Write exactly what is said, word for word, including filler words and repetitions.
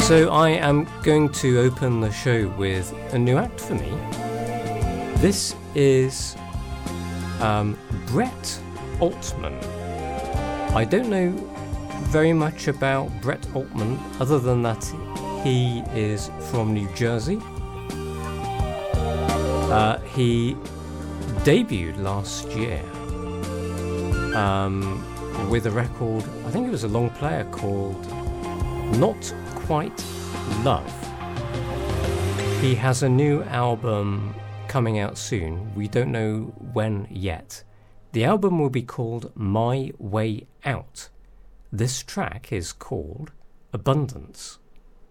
So I am going to open the show with a new act for me. This is um, Brett Altman. I don't know very much about Brett Altman other than that he is from New Jersey. Uh, he debuted last year um, with a record, I think it was a long player called Not Quite Love. He has a new album coming out soon. We don't know when yet. The album will be called My Way Out. This track is called Abundance.